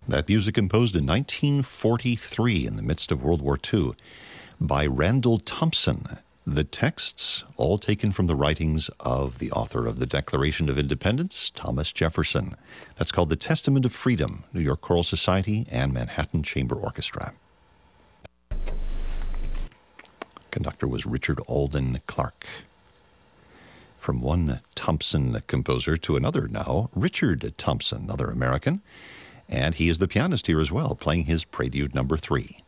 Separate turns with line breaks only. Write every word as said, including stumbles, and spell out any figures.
That music composed in nineteen forty-three in the midst of World War Two by Randall Thompson. The texts all taken from the writings of the author of the Declaration of Independence, Thomas Jefferson. That's called The Testament of Freedom, New York Choral Society and Manhattan Chamber Orchestra. Conductor was Richard Alden Clark. From one Thompson composer to another now, Richard Thompson, another American, and he is the pianist here as well, playing his Prelude number three.